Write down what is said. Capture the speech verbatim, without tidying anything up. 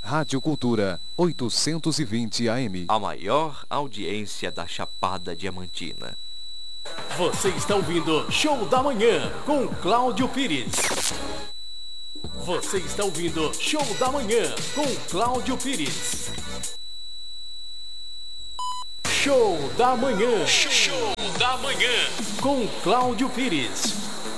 Rádio Cultura, oitocentos e vinte A M. A maior audiência da Chapada Diamantina. Você está ouvindo Show da Manhã com Cláudio Pires. Você está ouvindo Show da Manhã com Cláudio Pires. Show da Manhã. Show da Manhã com Cláudio Pires.